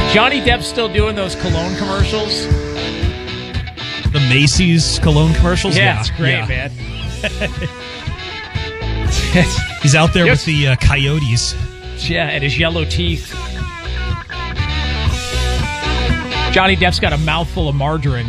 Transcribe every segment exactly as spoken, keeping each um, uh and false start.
Johnny Depp's still doing those cologne commercials. The Macy's cologne commercials? Yeah, Yeah, it's great, yeah. man. He's out there Yep. with the uh, coyotes. Yeah, and his yellow teeth. Johnny Depp's got a mouthful of margarine.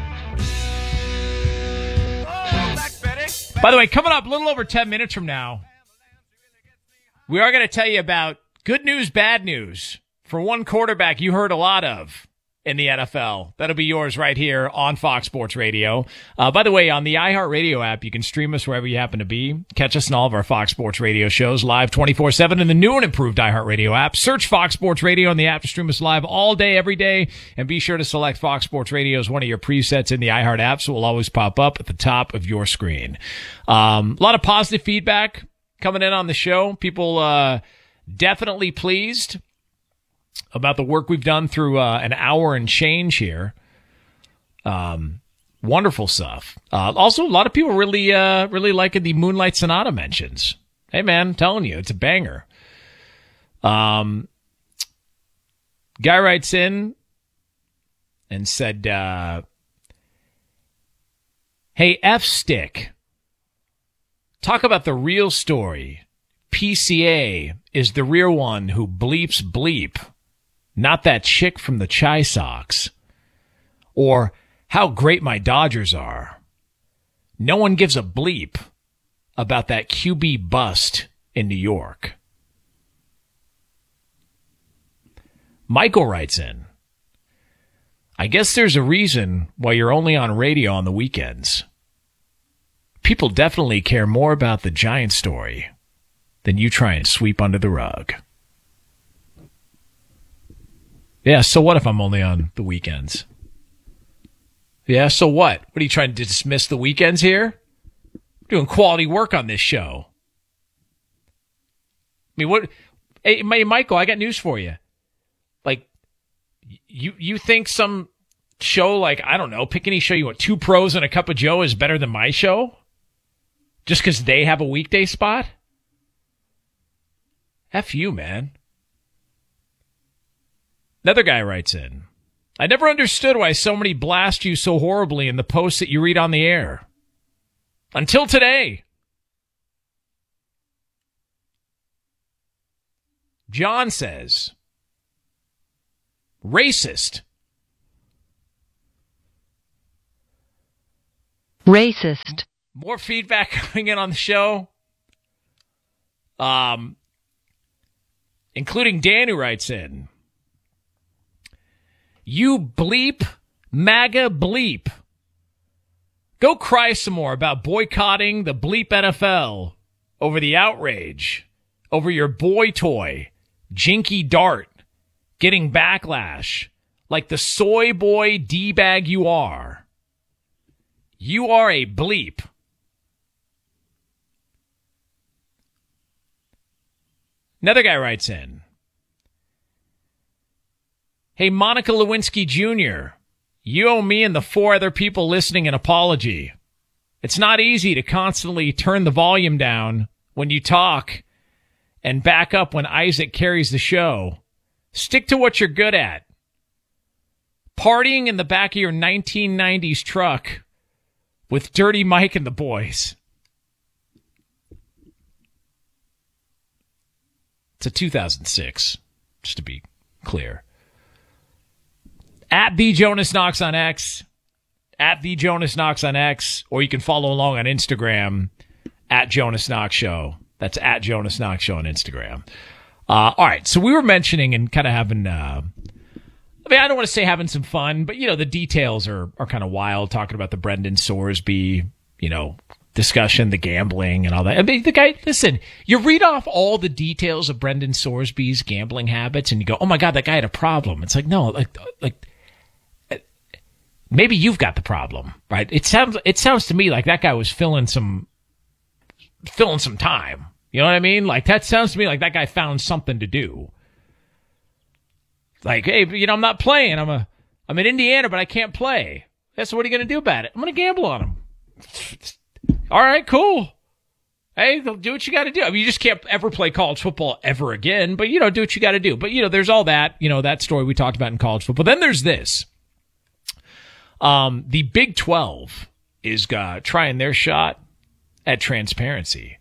By the way, coming up a little over ten minutes from now, we are going to tell you about good news, bad news for one quarterback you heard a lot of in the N F L. That'll be yours right here on Fox Sports Radio. Uh, by the way, on the iHeartRadio app, you can stream us wherever you happen to be. Catch us in all of our Fox Sports Radio shows live twenty-four seven in the new and improved iHeartRadio app. Search Fox Sports Radio on the app to stream us live all day, every day. And be sure to select Fox Sports Radio as one of your presets in the iHeart app, so it will always pop up at the top of your screen. Um, a lot of positive feedback coming in on the show. People uh, definitely pleased about the work we've done through uh, an hour and change here. Um, wonderful stuff. Uh, also, a lot of people really, uh, really liking the Moonlight Sonata mentions. Hey, man, I'm telling you, it's a banger. Um, guy writes in and said, uh, hey, F-Stick, talk about the real story. P C A is the real one who bleeps bleep. Not that chick from the Chai Sox. Or how great my Dodgers are. No one gives a bleep about that Q B bust in New York. Michael writes in, I guess there's a reason why you're only on radio on the weekends. People definitely care more about the Giant story than you try and sweep under the rug. Yeah, so what if I'm only on the weekends? Yeah, so what? What are you trying to dismiss the weekends here? I'm doing quality work on this show. I mean, what? Hey, Michael, I got news for you. Like, you you think some show like, I don't know, pick any show you want, Two Pros and a Cup of Joe is better than my show? Just because they have a weekday spot? F you, man. Another guy writes in, I never understood why so many blast you so horribly in the posts that you read on the air. Until today. John says, racist. Racist. More feedback coming in on the show. Um, including Dan, who writes in, you bleep, MAGA bleep. Go cry some more about boycotting the bleep N F L over the outrage, over your boy toy, Jinky Dart, getting backlash like the soy boy D-bag you are. You are a bleep. Another guy writes in, hey, Monica Lewinsky Junior, you owe me and the four other people listening an apology. It's not easy to constantly turn the volume down when you talk and back up when Isaac carries the show. Stick to what you're good at. Partying in the back of your nineteen nineties truck with Dirty Mike and the boys. It's a two thousand six, just to be clear. At the Jonas Knox on X, at the Jonas Knox on X, or you can follow along on Instagram at Jonas Knox Show. That's at Jonas Knox Show on Instagram. Uh, all right, so we were mentioning and kind of having, uh, I mean, I don't want to say having some fun, but, you know, the details are, are kind of wild, talking about the Brendan Sorsby, you know, discussion, the gambling and all that. I mean, the guy, listen, you read off all the details of Brendan Sorsby's gambling habits and you go, oh my God, that guy had a problem. It's like, no, like, like, maybe you've got the problem, right? It sounds it sounds to me like that guy was filling some filling some time. You know what I mean? Like that sounds to me like that guy found something to do. Like, hey, you know, I'm not playing. I'm a I'm in Indiana, but I can't play. Yeah, so what are you going to do about it? I'm going to gamble on him. All right, cool. Hey, do what you got to do. I mean, you just can't ever play college football ever again, but, you know, do what you got to do. But, you know, there's all that, you know, that story we talked about in college football. Then there's this. Um, the Big twelve is uh, trying their shot at transparency.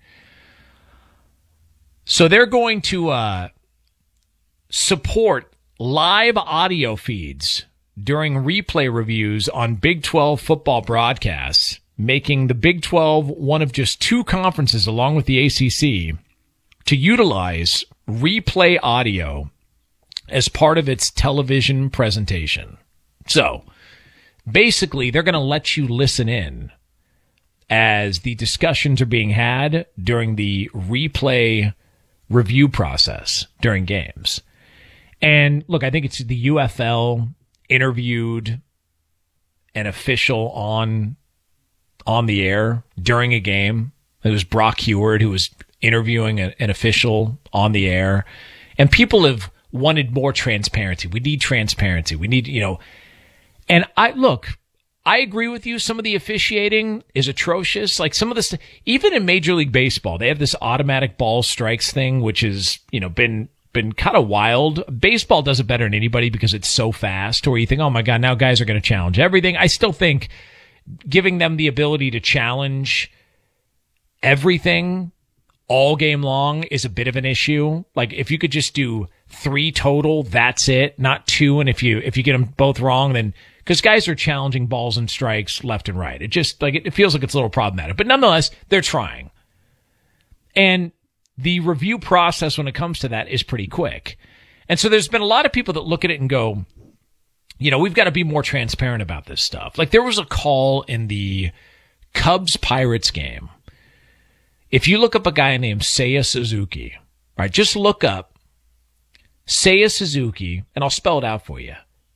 So they're going to uh, support live audio feeds during replay reviews on Big twelve football broadcasts, making the Big twelve one of just two conferences, along with the A C C, to utilize replay audio as part of its television presentation. So, basically, they're going to let you listen in as the discussions are being had during the replay review process during games. And, look, I think it's the U F L interviewed an official on on the air during a game. It was Brock Heward who was interviewing a, an official on the air. And people have wanted more transparency. We need transparency. We need, you know, and I, look, I agree with you. Some of the officiating is atrocious. Like some of this, even in Major League Baseball, they have this automatic ball strikes thing, which has, you know, been, been kind of wild. Baseball does it better than anybody because it's so fast, where you think, oh my God, now guys are going to challenge everything. I still think giving them the ability to challenge everything all game long is a bit of an issue. Like if you could just do three total, that's it, not two. And if you, if you get them both wrong, then, because guys are challenging balls and strikes left and right. It just like, it, it feels like it's a little problematic, but nonetheless, they're trying. And the review process when it comes to that is pretty quick. And so there's been a lot of people that look at it and go, you know, we've got to be more transparent about this stuff. Like there was a call in the Cubs-Pirates game. If you look up a guy named Seiya Suzuki, right, just look up Seiya Suzuki, and I'll spell it out for you.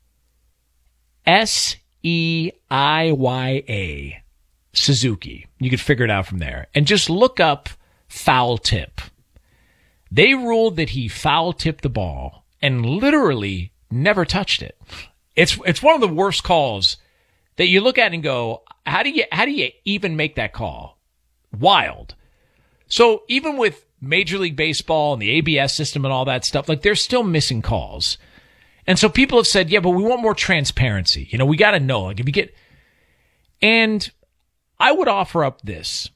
S E I Y A, Suzuki. You could figure it out from there. And just look up foul tip. They ruled that he foul tipped the ball and literally never touched it. It's it's one of the worst calls that you look at and go, how do you how do you even make that call? Wild. So even with Major League Baseball and the A B S system and all that stuff, like they're still missing calls. And so people have said, yeah, but we want more transparency. You know, we got to know, like if you get, and I would offer up this.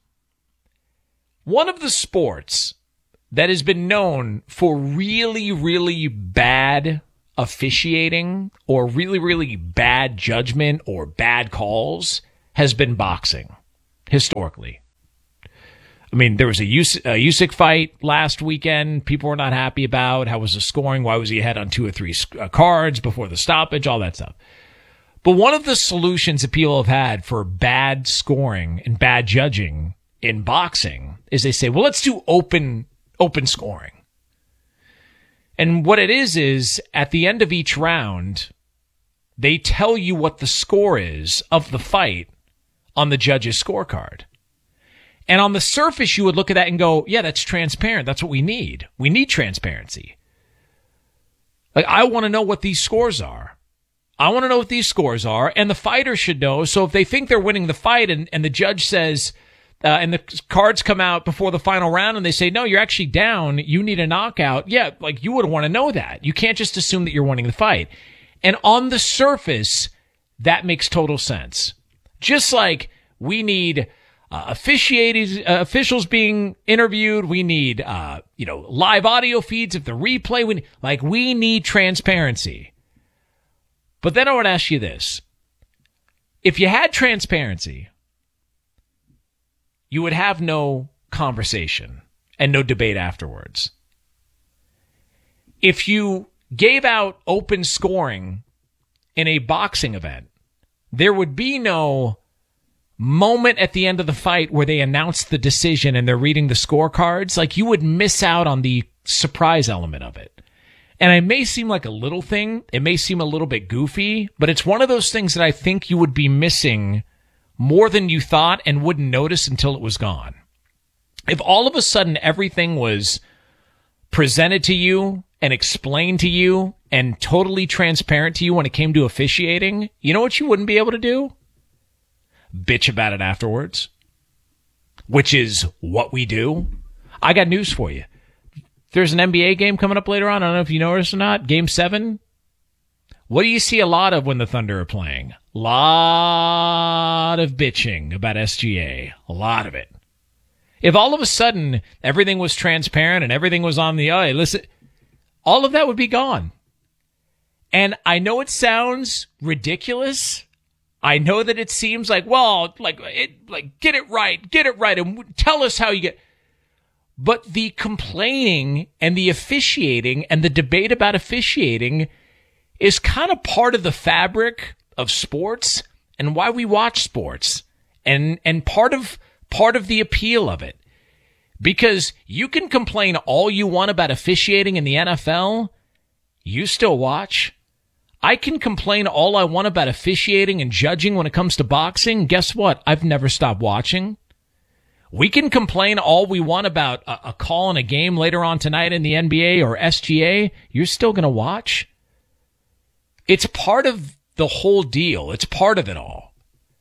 One of the sports that has been known for really, really bad officiating or really, really bad judgment or bad calls has been boxing historically. I mean, there was a Usyk fight last weekend people were not happy about. How was the scoring? Why was he ahead on two or three cards before the stoppage? All that stuff. But one of the solutions that people have had for bad scoring and bad judging in boxing is they say, well, let's do open, open scoring. And what it is, is at the end of each round, they tell you what the score is of the fight on the judge's scorecard. And on the surface, you would look at that and go, yeah, that's transparent. That's what we need. We need transparency. Like, I want to know what these scores are. I want to know what these scores are, and the fighter should know. So if they think they're winning the fight and, and the judge says, uh, and the cards come out before the final round and they say, no, you're actually down, you need a knockout. Yeah, like you would want to know that. You can't just assume that you're winning the fight. And on the surface, that makes total sense. Just like we need Uh, officiating uh, officials being interviewed. We need, uh, you know, live audio feeds of the replay. We, like, we need transparency. But then I would ask you this. If you had transparency, you would have no conversation and no debate afterwards. If you gave out open scoring in a boxing event, there would be no moment at the end of the fight where they announce the decision and they're reading the scorecards. Like, you would miss out on the surprise element of it. And it may seem like a little thing. It may seem a little bit goofy, but it's one of those things that I think you would be missing more than you thought and wouldn't notice until it was gone. If all of a sudden everything was presented to you and explained to you and totally transparent to you when it came to officiating, you know what you wouldn't be able to do? Bitch about it afterwards. which is what we do. I got news for you. There's an N B A game coming up later on. I don't know if you noticed or not. Game seven. What do you see a lot of when the Thunder are playing? A lot of bitching about S G A. A lot of it. If all of a sudden everything was transparent and everything was on the eye, listen, all of that would be gone. And I know it sounds ridiculous. I know that it seems like, well, like, it, like, get it right, get it right, and tell us how you get. But the complaining and the officiating and the debate about officiating is kind of part of the fabric of sports and why we watch sports, and and part of part of the appeal of it. Because you can complain all you want about officiating in the N F L, you still watch. I can complain all I want about officiating and judging when it comes to boxing. Guess what? I've never stopped watching. We can complain all we want about a, a call in a game later on tonight in the N B A or S G A. You're still going to watch. It's part of the whole deal. It's part of it all.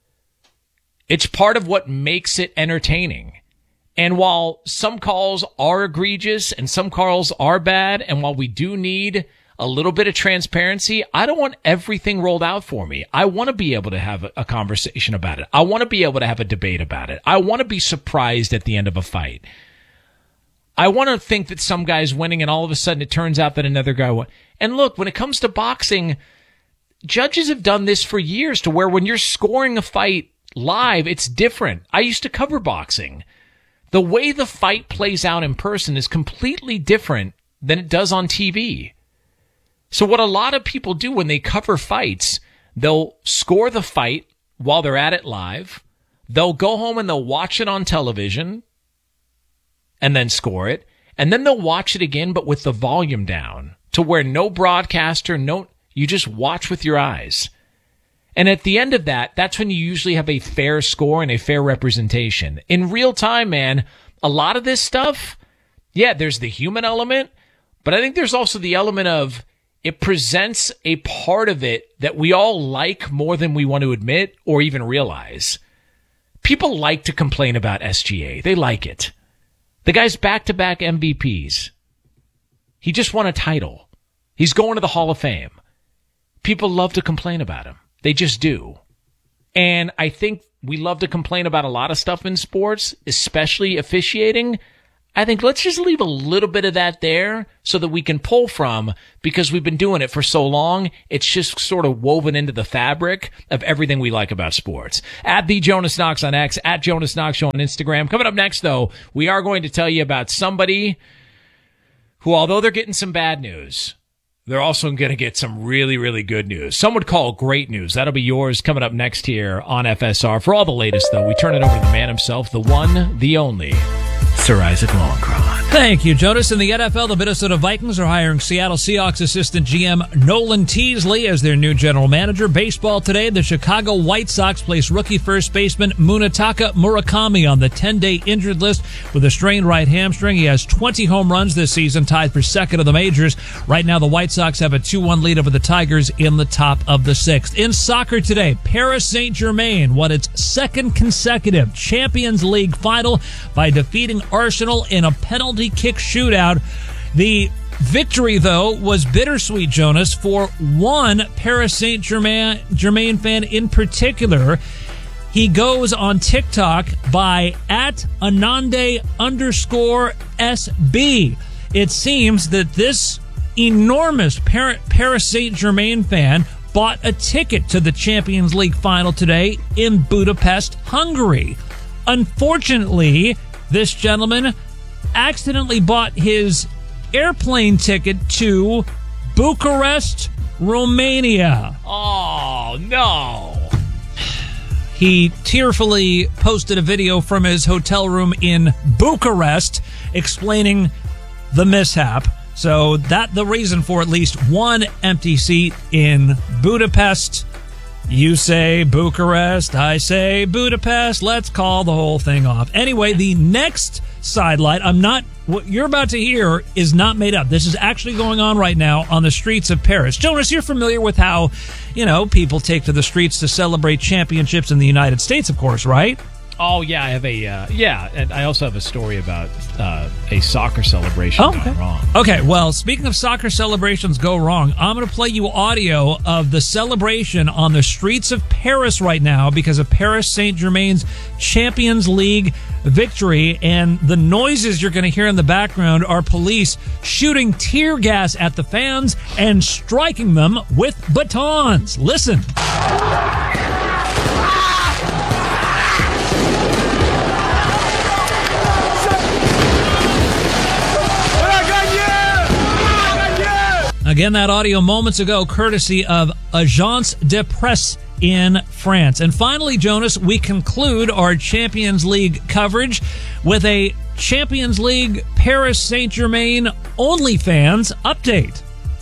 It's part of what makes it entertaining. And while some calls are egregious and some calls are bad, and while we do need a little bit of transparency, I don't want everything rolled out for me. I want to be able to have a conversation about it. I want to be able to have a debate about it. I want to be surprised at the end of a fight. I want to think that some guy's winning and all of a sudden it turns out that another guy won. And look, when it comes to boxing, judges have done this for years to where when you're scoring a fight live, it's different. I used to cover boxing. The way the fight plays out in person is completely different than it does on T V. So what a lot of people do when they cover fights, they'll score the fight while they're at it live. They'll go home and they'll watch it on television and then score it. And then they'll watch it again, but with the volume down to where no broadcaster, no, you just watch with your eyes. And at the end of that, that's when you usually have a fair score and a fair representation. In real time, man, a lot of this stuff, yeah, there's the human element, but I think there's also the element of it presents a part of it that we all like more than we want to admit or even realize. People like to complain about S G A. They like it. The guy's back-to-back M V Ps. He just won a title. He's going to the Hall of Fame. People love to complain about him. They just do. And I think we love to complain about a lot of stuff in sports, especially officiating. I think let's just leave a little bit of that there so that we can pull from, because we've been doing it for so long. It's just sort of woven into the fabric of everything we like about sports. At the Jonas Knox on X, at Jonas Knox Show on Instagram. Coming up next, though, we are going to tell you about somebody who, although they're getting some bad news, they're also going to get some really, really good news. Some would call great news. That'll be yours coming up next here on F S R. For all the latest, though, we turn it over to the man himself, the one, the only, Sir Isaac Longcron. Thank you, Jonas. In the N F L, the Minnesota Vikings are hiring Seattle Seahawks assistant G M Nolan Teasley as their new general manager. Baseball today, the Chicago White Sox place rookie first baseman Munetaka Murakami on the ten-day injured list with a strained right hamstring. He has twenty home runs this season, tied for second of the majors. Right now, the White Sox have a two one lead over the Tigers in the top of the sixth. In soccer today, Paris Saint-Germain won its second consecutive Champions League final by defeating Arsenal in a penalty kick shootout. The victory, though, was bittersweet, Jonas, for one Paris Saint-Germain Germain fan in particular. He goes on TikTok by at Anande underscore S B. It seems that this enormous Paris Saint-Germain fan bought a ticket to the Champions League final today in Budapest, Hungary. Unfortunately, this gentleman accidentally bought his airplane ticket to Bucharest, Romania. Oh, no. He tearfully posted a video from his hotel room in Bucharest explaining the mishap. So that the reason for at least one empty seat in Budapest. You say Bucharest, I say Budapest. Let's call the whole thing off. Anyway, the next sidelight, I'm not, what you're about to hear is not made up. This is actually going on right now on the streets of Paris. Jonas, you're familiar with how, you know, people take to the streets to celebrate championships in the United States, of course, right? Oh, yeah, I have a, uh, yeah, and I also have a story about uh, a soccer celebration Oh, gone okay. wrong. Okay, well, speaking of soccer celebrations go wrong, I'm going to play you audio of the celebration on the streets of Paris right now because of Paris Saint-Germain's Champions League victory, and the noises you're going to hear in the background are police shooting tear gas at the fans and striking them with batons. Listen. Again, that audio moments ago, courtesy of Agence de Presse in France. And finally, Jonas, we conclude our Champions League coverage with a Champions League Paris Saint-Germain OnlyFans update.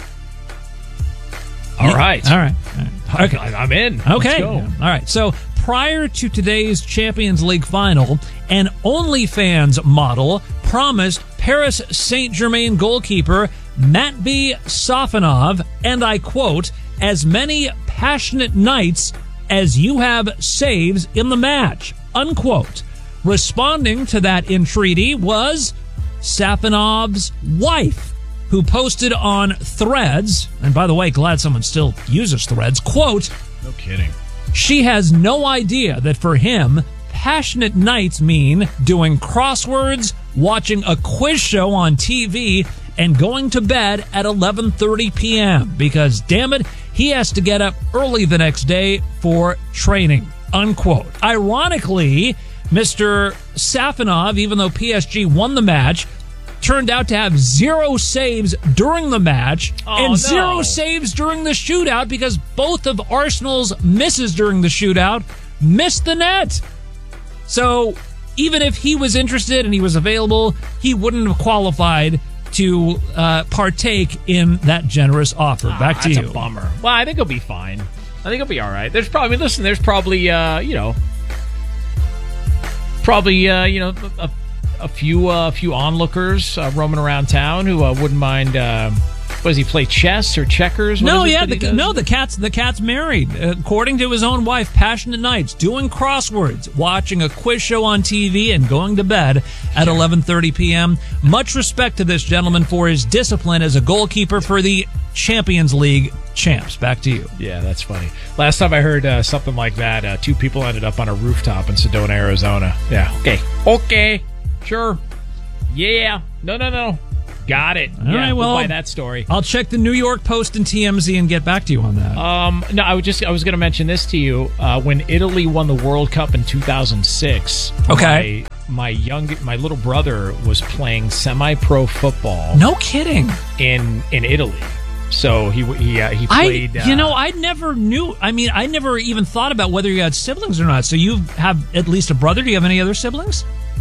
All right. All right. All right. Okay. I'm in. Okay. Let's go. All right. So prior to today's Champions League final, an OnlyFans model promised Paris Saint-Germain goalkeeper Matvei Safonov, and I quote, as many passionate nights as you have saves in the match, unquote. Responding to that entreaty was Safonov's wife, who posted on Threads, and by the way, glad someone still uses Threads, quote, No kidding. she has no idea that for him, passionate nights mean doing crosswords, watching a quiz show on T V, and going to bed at eleven thirty p.m. because, damn it, he has to get up early the next day for training, unquote. Ironically, Mister Safonov, even though P S G won the match, turned out to have zero saves during the match Oh, and no. zero saves during the shootout because both of Arsenal's misses during the shootout missed the net. So even if he was interested and he was available, he wouldn't have qualified to uh, partake in that generous offer. Back to That's you. a bummer. Well, I think he'll be fine. I think he'll be all right. There's probably, listen, there's probably, uh, you know, probably, uh, you know, a, a few, uh, few onlookers uh, roaming around town who uh, wouldn't mind. Uh, what does he play? Chess or checkers? What No, is it yeah, that he the, does? no. The cat's the cat's married. According to his own wife, passionate nights, doing crosswords, watching a quiz show on T V, and going to bed at eleven thirty p.m. Much respect to this gentleman for his discipline as a goalkeeper for the Champions League champs. Back to you. Yeah, that's funny. Last time I heard uh, something like that, uh, two people ended up on a rooftop in Sedona, Arizona. Yeah. Okay. Okay. Sure. Yeah. No, no, no. Got it. All yeah, right, well, we'll buy that story. I'll check the New York Post and T M Z and get back to you on that. Um, no, I would just I was going to mention this to you. Uh, when Italy won the World Cup in two thousand six, Okay. my, my young my little brother was playing semi-pro football No kidding. in in Italy. So he he uh, he I, played. you uh, know, I never knew. I mean, I never even thought about whether you had siblings or not. So you have at least a brother. Do you have any other siblings?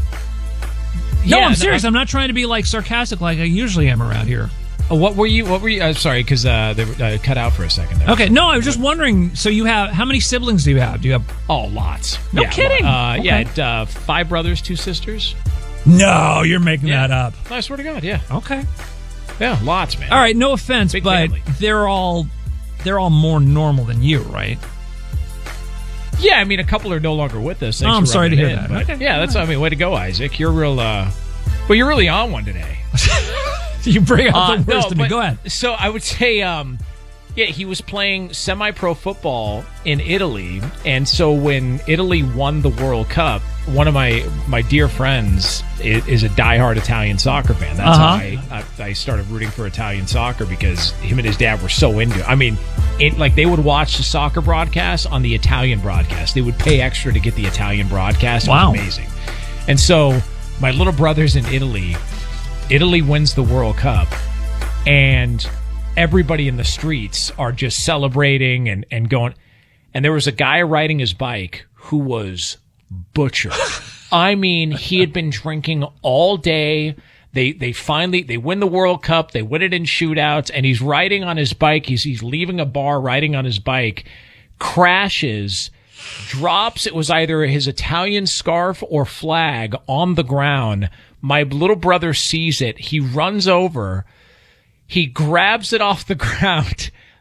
No, Yeah, I'm no, serious. I- I'm not trying to be like sarcastic like I usually am around here. Oh, what were you? What were you? Uh, sorry, because uh, they were uh, cut out for a second there. Okay, no, I was just wondering. So you have how many siblings do you have? Do you have? Oh, lots. No yeah, kidding. Uh, Okay. Yeah, it, uh, five brothers, two sisters. No, you're making Yeah. that up. I swear to God, yeah, Okay. yeah, lots, man. All right. No offense, Big but family. they're all they're all more normal than you, right? Yeah, I mean, a couple are no longer with us. Thanks Oh, I'm for sorry to rubbing hear it in, that. but Okay. Yeah, that's. I mean, way to go, Isaac. You're real. Uh, well, you're really on one today. You bring out Uh, the worst no, in me. but- Go ahead. So I would say, um, yeah, he was playing semi-pro football in Italy, and so when Italy won the World Cup, one of my my dear friends is, is a diehard Italian soccer fan. That's Uh-huh. how I, I I started rooting for Italian soccer because him and his dad were so into it. I mean, it, like they would watch the soccer broadcast on the Italian broadcast. They would pay extra to get the Italian broadcast. It Wow. was amazing. And so my little brother's in Italy. Italy wins the World Cup, and everybody in the streets are just celebrating and, and going. And there was a guy riding his bike who was butchered. I mean, he had been drinking all day. They they finally they win the World Cup. They win it in shootouts, and he's riding on his bike. He's he's leaving a bar, riding on his bike, crashes. Drops, it was either his Italian scarf or flag on the ground. My little brother sees it. He runs over. He grabs it off the ground,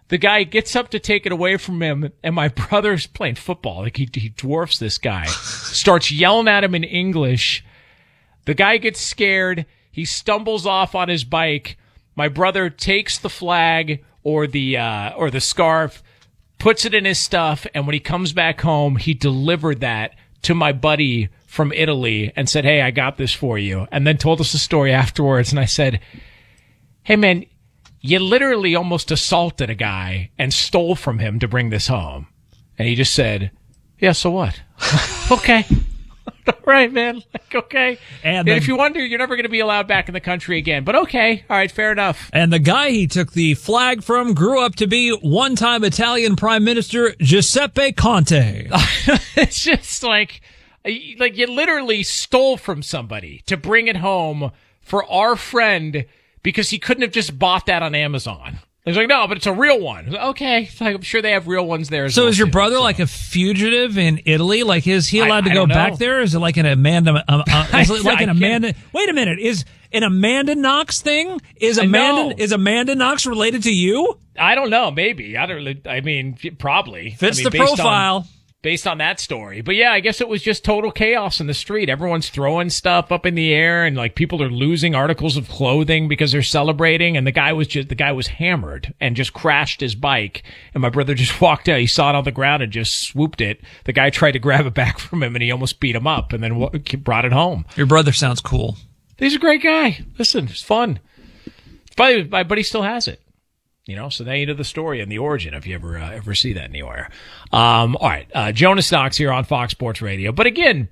The guy gets up to take it away from him, and my brother's playing football. Like, he, he dwarfs this guy. Starts yelling at him in English. The guy gets scared. He stumbles off on his bike. My brother takes the flag or the uh, or the scarf, puts it in his stuff, and when he comes back home, he delivered that to my buddy from Italy and said, hey, I got this for you. And then told us the story afterwards, and I said, hey, man, you literally almost assaulted a guy and stole from him to bring this home. And he just said, yeah, so what? Okay. All right, man. Like, okay. And then, if you wonder, you're never going to be allowed back in the country again. But okay. All right, fair enough. And the guy he took the flag from grew up to be one-time Italian Prime Minister Giuseppe Conte. It's just like, like you literally stole from somebody to bring it home for our friend because he couldn't have just bought that on Amazon. He's like, no, but it's a real one. Okay, I'm sure they have real ones there as so well. So is your too, brother so. like a fugitive in Italy? Like, is he allowed I, to go I back there? Is it like an Amanda? Um, uh, is it like an Amanda? Wait a minute. Is an Amanda Knox thing? Is Amanda is Amanda Knox related to you? I don't know. Maybe I don't. I mean, probably fits I mean, the profile. On, Based on that story. But yeah, I guess it was just total chaos in the street. Everyone's throwing stuff up in the air and like people are losing articles of clothing because they're celebrating. And the guy was just, the guy was hammered and just crashed his bike. And my brother just walked out. He saw it on the ground and just swooped it. The guy tried to grab it back from him and he almost beat him up and then w- brought it home. Your brother sounds cool. He's a great guy. Listen, it's fun. But my buddy still has it. You know, so now you know the story and the origin if you ever uh, ever see that anywhere. Um, all right, uh, Jonas Knox here on Fox Sports Radio. But again,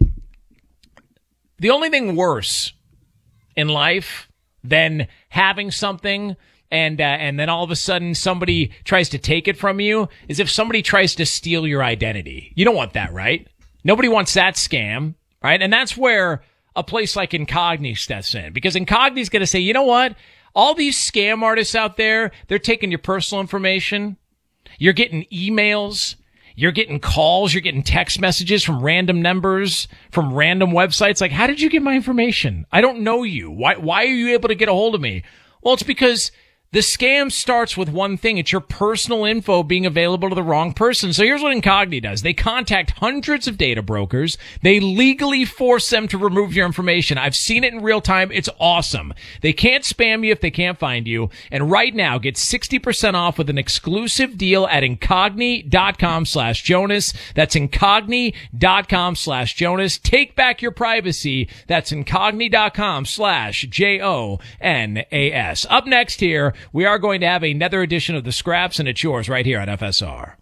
the only thing worse in life than having something and uh, and then all of a sudden somebody tries to take it from you is if somebody tries to steal your identity. You don't want that, right? Nobody wants that scam, right? And that's where a place like Incogni steps in because Incogni's going to say, you know what? All these scam artists out there, they're taking your personal information. You're getting emails. You're getting calls. You're getting text messages from random numbers, from random websites. Like, how did you get my information? I don't know you. Why, why are you able to get a hold of me? Well, it's because the scam starts with one thing. It's your personal info being available to the wrong person. So here's what Incogni does. They contact hundreds of data brokers. They legally force them to remove your information. I've seen it in real time. It's awesome. They can't spam you if they can't find you. And right now, get sixty percent off with an exclusive deal at Incogni.com slash Jonas. That's Incogni.com slash Jonas. Take back your privacy. That's Incogni.com slash J O N A S. Up next here, we are going to have another edition of The Scraps, and it's yours right here on F S R.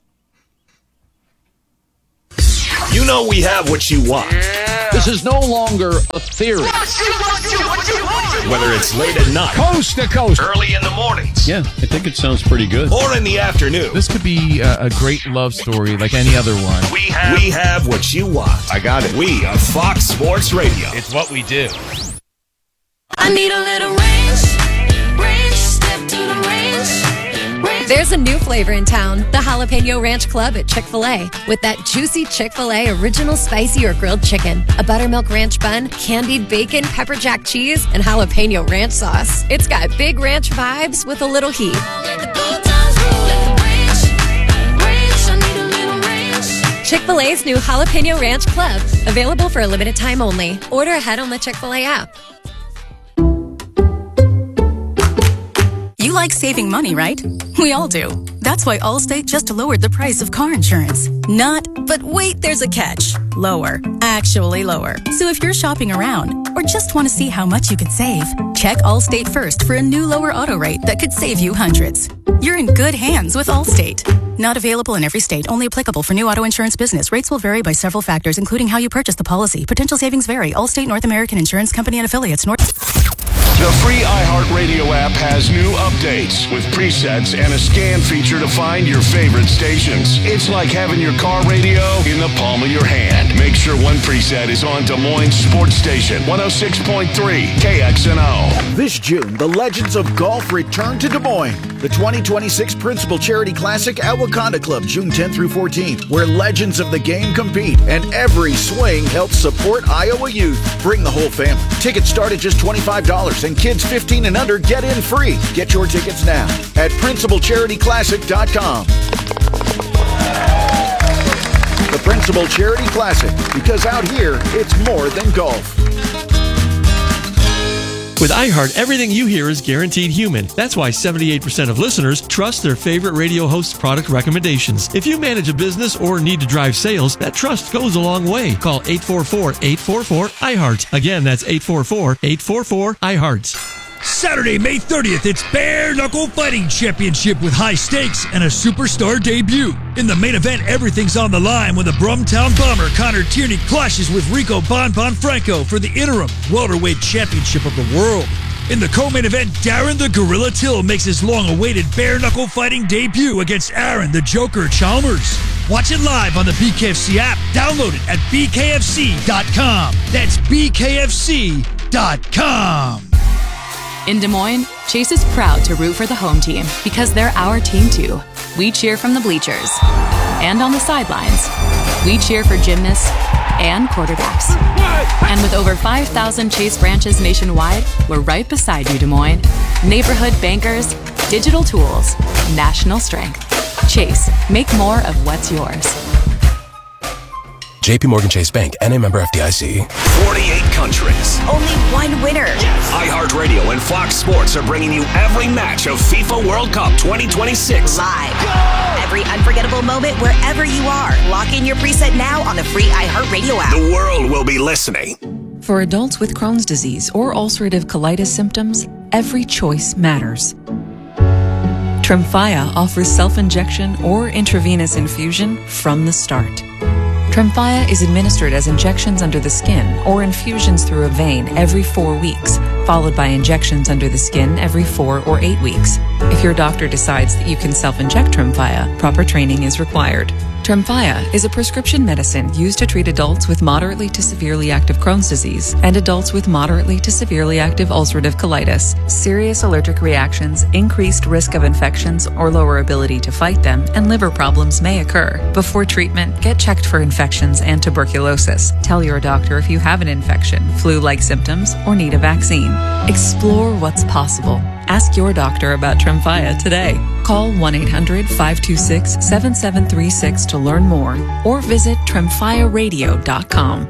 You know we have what you want. Yeah. This is no longer a theory. Whether it's late at night, coast to coast, early in the mornings. Yeah, I think it sounds pretty good. Or in the afternoon. This could be a, a great love story like any other one. We have, we have what you want. I got it. We are Fox Sports Radio. It's what we do. I need a little range, range, step to the range, range. There's a new flavor in town, the Jalapeno Ranch Club at Chick-fil-A. With that juicy Chick-fil-A original spicy or grilled chicken, a buttermilk ranch bun, candied bacon, pepper jack cheese, and jalapeno ranch sauce. It's got big ranch vibes with a little heat. Chick-fil-A's new Jalapeno Ranch Club, available for a limited time only. Order ahead on the Chick-fil-A app. You like saving money, right? We all do. That's why Allstate just lowered the price of car insurance. Not, but wait, there's a catch. Lower. Actually lower. So if you're shopping around or just want to see how much you could save, check Allstate first for a new lower auto rate that could save you hundreds. You're in good hands with Allstate. Not available in every state. Only applicable for new auto insurance business. Rates will vary by several factors, including how you purchase the policy. Potential savings vary. Allstate North American Insurance Company and affiliates. North. The free iHeartRadio app has new updates with presets and a scan feature to find your favorite stations. It's like having your car radio in the palm of your hand. Make sure one preset is on Des Moines Sports Station, one oh six point three K X N O. This June, the Legends of Golf return to Des Moines. The twenty twenty-six Principal Charity Classic at Wakanda Club, June tenth through fourteenth, where legends of the game compete and every swing helps support Iowa youth. Bring the whole family. Tickets start at just twenty-five dollars and kids fifteen and under get in free. Get your tickets now at principal charity classic dot com. The Principal Charity Classic, because out here, it's more than golf. With iHeart, everything you hear is guaranteed human. That's why seventy-eight percent of listeners trust their favorite radio host's product recommendations. If you manage a business or need to drive sales, that trust goes a long way. Call eight four four, eight four four, iHeart. Again, that's eight four four, eight four four, iHeart. Saturday, May thirtieth, it's Bare Knuckle Fighting Championship with high stakes and a superstar debut. In the main event, everything's on the line when the Brumtown Bomber Connor Tierney clashes with Rico Bon Bon Franco for the interim welterweight championship of the world. In the co-main event, Darren the Gorilla Till makes his long-awaited Bare Knuckle Fighting debut against Aaron the Joker Chalmers. Watch it live on the B K F C app. Download it at b k f c dot com. That's b k f c dot com. In Des Moines, Chase is proud to root for the home team because they're our team too. We cheer from the bleachers and on the sidelines. We cheer for gymnasts and quarterbacks. And with over five thousand Chase branches nationwide, we're right beside you, Des Moines. Neighborhood bankers, digital tools, national strength. Chase, make more of what's yours. J P Morgan Chase Bank, N A member F D I C. forty-eight countries. Only one winner. Yes. iHeartRadio and Fox Sports are bringing you every match of FIFA World Cup twenty twenty-six. Live. Go! Every unforgettable moment wherever you are. Lock in your preset now on the free iHeartRadio app. The world will be listening. For adults with Crohn's disease or ulcerative colitis symptoms, every choice matters. Tremfya offers self-injection or intravenous infusion from the start. Tremfya is administered as injections under the skin or infusions through a vein every four weeks, followed by injections under the skin every four or eight weeks. If your doctor decides that you can self-inject Tremfya, proper training is required. Tremfya is a prescription medicine used to treat adults with moderately to severely active Crohn's disease and adults with moderately to severely active ulcerative colitis. Serious allergic reactions, increased risk of infections or lower ability to fight them, and liver problems may occur. Before treatment, get checked for infections and tuberculosis. Tell your doctor if you have an infection, flu-like symptoms, or need a vaccine. Explore what's possible. Ask your doctor about Tremfya today. Call one eight hundred, five two six, seven seven three six to learn more or visit tremfya radio dot com.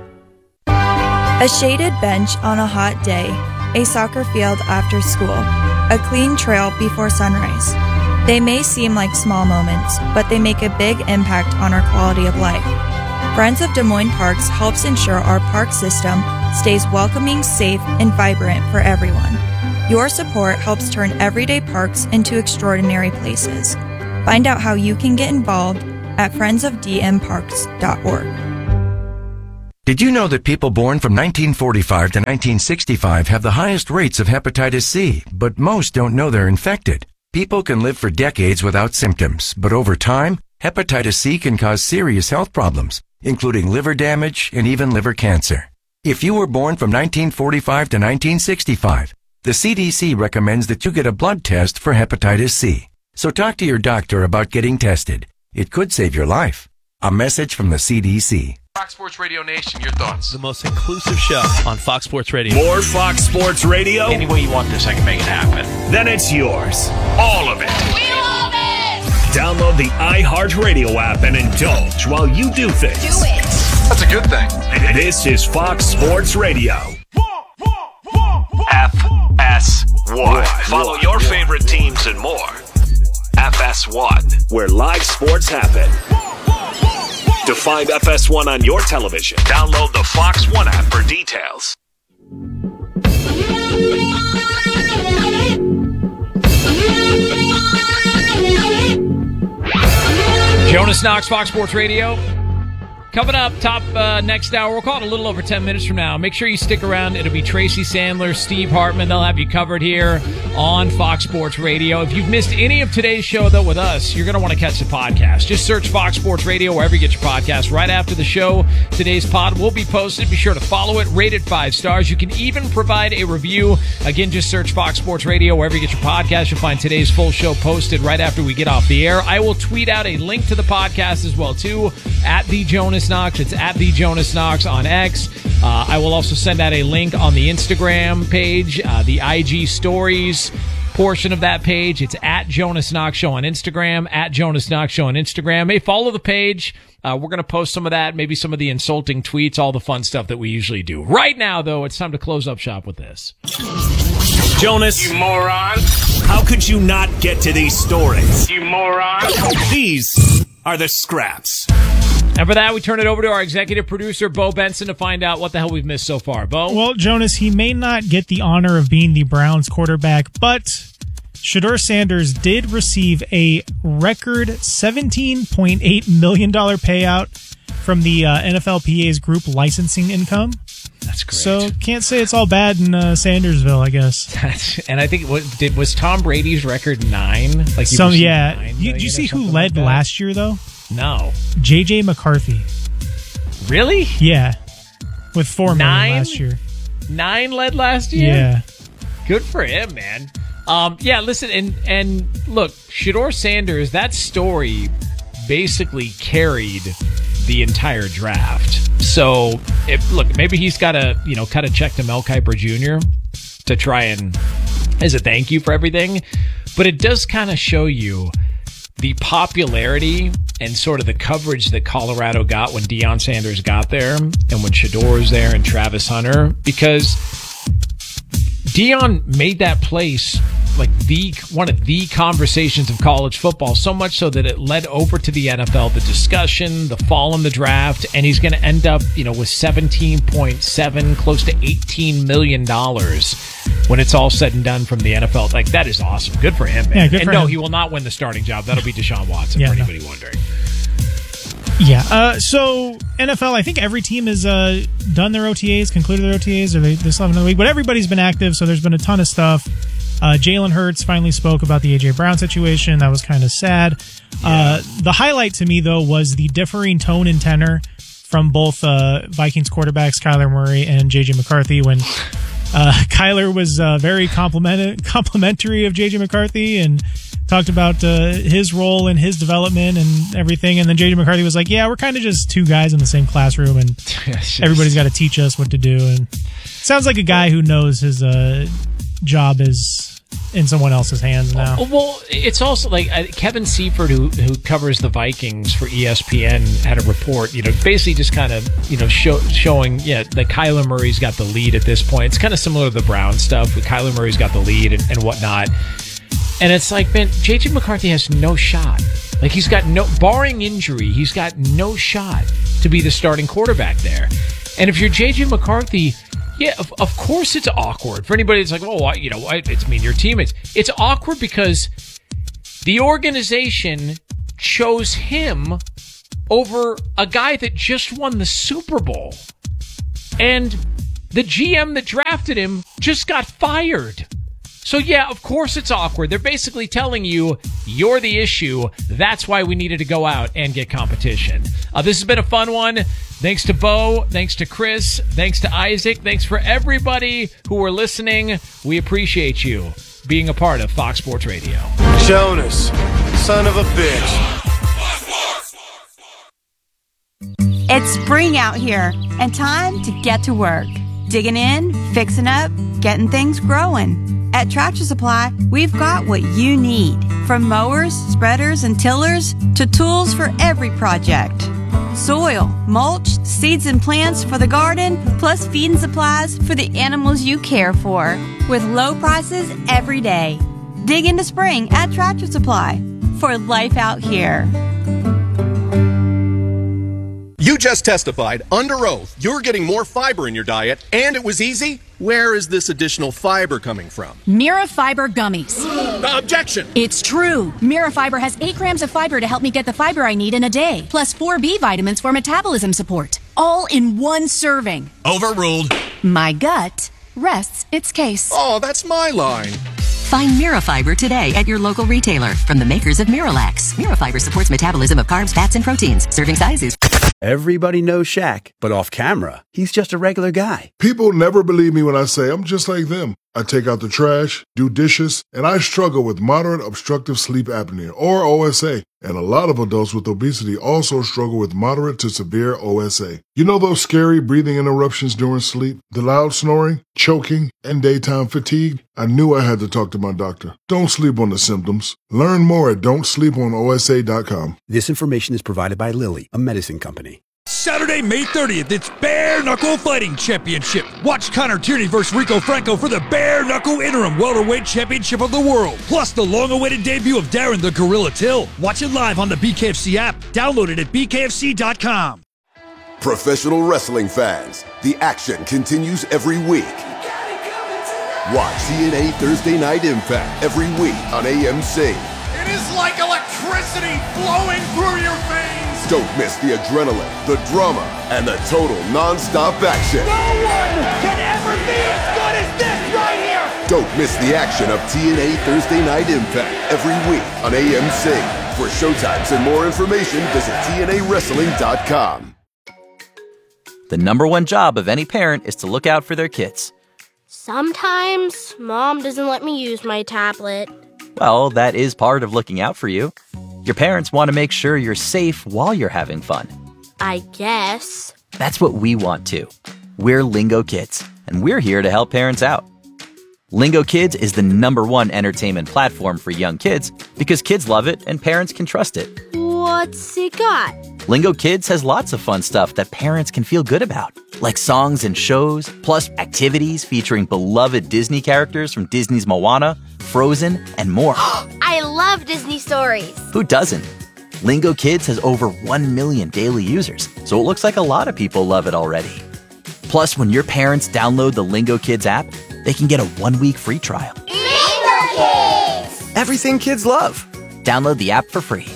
A shaded bench on a hot day, a soccer field after school, a clean trail before sunrise. They may seem like small moments, but they make a big impact on our quality of life. Friends of Des Moines Parks helps ensure our park system stays welcoming, safe, and vibrant for everyone. Your support helps turn everyday parks into extraordinary places. Find out how you can get involved at friends of d m parks dot org. Did you know that people born from nineteen forty-five to nineteen sixty-five have the highest rates of hepatitis C, but most don't know they're infected? People can live for decades without symptoms, but over time, hepatitis C can cause serious health problems, including liver damage and even liver cancer. If you were born from nineteen forty-five to nineteen sixty-five, the C D C recommends that you get a blood test for hepatitis C. So talk to your doctor about getting tested. It could save your life. A message from the C D C. Fox Sports Radio Nation, your thoughts. The most inclusive show on Fox Sports Radio. More Fox Sports Radio? Any way you want this, I can make it happen. Then it's yours. All of it. We love it! Download the iHeartRadio app and indulge while you do things. Do it! That's a good thing. This is Fox Sports Radio. F S one. Follow your favorite teams and more. F S one, where live sports happen. To find F S one on your television, download the Fox One app for details. Jonas Knox, Fox Sports Radio. Coming up, top uh, next hour, we'll call it a little over ten minutes from now. Make sure you stick around. It'll be Tracy Sandler, Steve Hartman. They'll have you covered here on Fox Sports Radio. If you've missed any of today's show, though, with us, you're going to want to catch the podcast. Just search Fox Sports Radio wherever you get your podcast. Right after the show, today's pod will be posted. Be sure to follow it, rate it five stars. You can even provide a review. Again, just search Fox Sports Radio wherever you get your podcast. You'll find today's full show posted right after we get off the air. I will tweet out a link to the podcast as well, too, at the Jonas Knox. It's at the Jonas Knox on X. Uh, I will also send out a link on the Instagram page, uh, the I G stories portion of that page. It's at Jonas Knox Show on Instagram, at Jonas Knox Show on Instagram. Hey, follow the page. Uh, we're going to post some of that, maybe some of the insulting tweets, all the fun stuff that we usually do. Right now, though, it's time to close up shop with this. Jonas, you moron. How could you not get to these stories? You moron. These are the scraps. And for that, we turn it over to our executive producer, Bo Benson, to find out what the hell we've missed so far. Bo? Well, Jonas, he may not get the honor of being the Browns quarterback, but Shedeur Sanders did receive a record seventeen point eight million dollars payout from the uh, N F L P A's group licensing income. That's great. So can't say it's all bad in uh, Sandersville, I guess. That's, and I think what did was Tom Brady's record nine? Like he Some, yeah. You, did you see who led like last year though? No. J J McCarthy. Really? Yeah. With four nine? million last year. Nine led last year? Yeah. Good for him, man. Um, yeah, listen, and, and look, Shedeur Sanders, that story basically carried the entire draft. So, if, look, maybe he's got to, you know, cut a check to Mel Kiper Junior to try and, as a thank you for everything. But it does kind of show you the popularity and sort of the coverage that Colorado got when Deion Sanders got there and when Shedeur was there and Travis Hunter, because Deion made that place like the one of the conversations of college football, so much so that it led over to the N F L, the discussion, the fall in the draft, and he's going to end up, you know, with seventeen point seven, close to eighteen million dollars when it's all said and done from the N F L. Like, that is awesome. Good for him, man. Yeah, good and for no, him. he will not win the starting job. That'll be Deshaun Watson, yeah, for anybody no. wondering. Yeah. Uh, so N F L, I think every team has uh, done their O T As, concluded their O T As, or they, they still have another week. But everybody's been active, so there's been a ton of stuff. Uh, Jalen Hurts finally spoke about the A J Brown situation. That was kind of sad. Yeah. Uh, the highlight to me, though, was the differing tone and tenor from both uh, Vikings quarterbacks, Kyler Murray and J J McCarthy, when uh, Kyler was uh, very compliment- complimentary of J J McCarthy and talked about uh, his role and his development and everything. And then J J McCarthy was like, yeah, we're kind of just two guys in the same classroom, and yes, everybody's got to teach us what to do. And sounds like a guy who knows his uh, job is in someone else's hands now. Well, it's also like uh, Kevin Seifert, who who covers the Vikings for E S P N, had a report, you know, basically just kind of, you know, show, showing, yeah, that Kyler Murray's got the lead at this point. It's kind of similar to the Brown stuff, but Kyler Murray's got the lead and, and whatnot. And it's like, man, J J McCarthy has no shot. Like, he's got no, barring injury, he's got no shot to be the starting quarterback there. And if you're J J McCarthy, yeah, of, of course it's awkward. For anybody that's like, oh, I, you know, I, it's me and your teammates. It's awkward because the organization chose him over a guy that just won the Super Bowl. And the G M that drafted him just got fired. So, yeah, of course it's awkward. They're basically telling you, you're the issue. That's why we needed to go out and get competition. Uh, this has been a fun one. Thanks to Bo. Thanks to Chris. Thanks to Isaac. Thanks for everybody who are listening. We appreciate you being a part of Fox Sports Radio. Jonas, son of a bitch. It's spring out here and time to get to work. Digging in, fixing up, getting things growing. At Tractor Supply, we've got what you need. From mowers, spreaders, and tillers to tools for every project. Soil, mulch, seeds and plants for the garden, plus feed and supplies for the animals you care for. With low prices every day. Dig into spring at Tractor Supply for life out here. You just testified under oath you're getting more fiber in your diet, and it was easy. Where is this additional fiber coming from? Mirafiber gummies. Objection! It's true. Mirafiber has eight grams of fiber to help me get the fiber I need in a day, plus four B vitamins for metabolism support, all in one serving. Overruled. My gut rests its case. Oh, that's my line. Find Mirafiber today at your local retailer from the makers of Miralax. Mirafiber supports metabolism of carbs, fats, and proteins. Serving sizes. Everybody knows Shaq, but off camera, he's just a regular guy. People never believe me when I say I'm just like them. I take out the trash, do dishes, and I struggle with moderate obstructive sleep apnea, or O S A. And a lot of adults with obesity also struggle with moderate to severe O S A. You know those scary breathing interruptions during sleep, the loud snoring, choking, and daytime fatigue? I knew I had to talk to my doctor. Don't sleep on the symptoms. Learn more at don't sleep on O S A dot com. This information is provided by Lilly, a medicine company. Saturday, May thirtieth, it's Bare Knuckle Fighting Championship. Watch Connor Tierney versus Rico Franco for the Bare Knuckle Interim Welterweight Championship of the World. Plus the long-awaited debut of Darren the Gorilla Till. Watch it live on the B K F C app. Download it at B K F C dot com. Professional wrestling fans, the action continues every week. Watch T N A Thursday Night Impact every week on A M C. It is like electricity flowing through your veins. Don't miss the adrenaline, the drama, and the total non-stop action. No one can ever be as good as this right here. Don't miss the action of T N A Thursday Night Impact every week on A M C. For showtimes and more information, visit T N A wrestling dot com. The number one job of any parent is to look out for their kids. Sometimes Mom doesn't let me use my tablet. Well, that is part of looking out for you. Your parents want to make sure you're safe while you're having fun. I guess. That's what we want too. We're Lingo Kids, and we're here to help parents out. Lingo Kids is the number one entertainment platform for young kids because kids love it and parents can trust it. What's it got? Lingo Kids has lots of fun stuff that parents can feel good about, like songs and shows, plus activities featuring beloved Disney characters from Disney's Moana, Frozen, and more. I love Disney stories. Who doesn't? Lingo Kids has over one million daily users, so it looks like a lot of people love it already. Plus, when your parents download the Lingo Kids app, they can get a one-week free trial. Lingo Kids! Everything kids love. Download the app for free.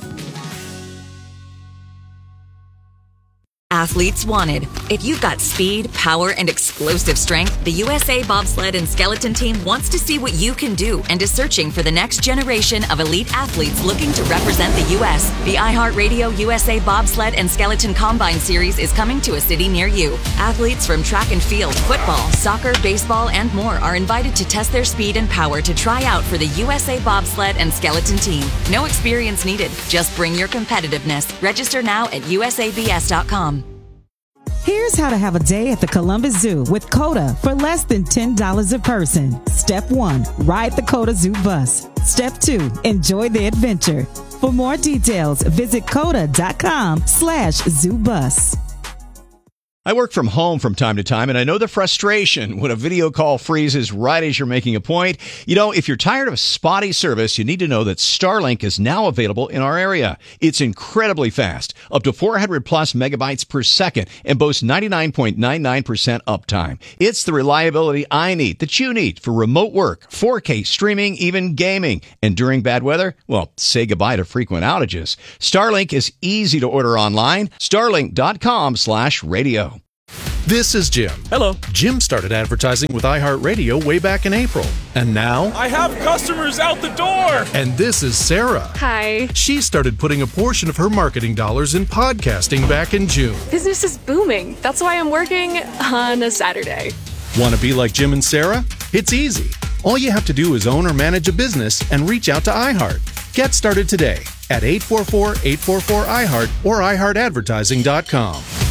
Athletes wanted. If you've got speed, power, and explosive strength, the U S A Bobsled and Skeleton Team wants to see what you can do and is searching for the next generation of elite athletes looking to represent the U S The iHeartRadio U S A Bobsled and Skeleton Combine Series is coming to a city near you. Athletes from track and field, football, soccer, baseball, and more are invited to test their speed and power to try out for the U S A Bobsled and Skeleton Team. No experience needed. Just bring your competitiveness. Register now at U S A B S dot com. Here's how to have a day at the Columbus Zoo with COTA for less than ten dollars a person. Step one, ride the COTA Zoo bus. Step two, enjoy the adventure. For more details, visit COTA.com slash zoo bus. I work from home from time to time, and I know the frustration when a video call freezes right as you're making a point. You know, if you're tired of spotty service, you need to know that Starlink is now available in our area. It's incredibly fast, up to four hundred plus megabytes per second, and boasts ninety-nine point nine nine percent uptime. It's the reliability I need, that you need, for remote work, four K streaming, even gaming. And during bad weather, well, say goodbye to frequent outages. Starlink is easy to order online. Starlink.com slash radio. This is Jim. Hello. Jim started advertising with iHeartRadio way back in April. And now... I have customers out the door! And this is Sarah. Hi. She started putting a portion of her marketing dollars in podcasting back in June. Business is booming. That's why I'm working on a Saturday. Want to be like Jim and Sarah? It's easy. All you have to do is own or manage a business and reach out to iHeart. Get started today at eight four four, eight four four, I heart or i heart advertising dot com.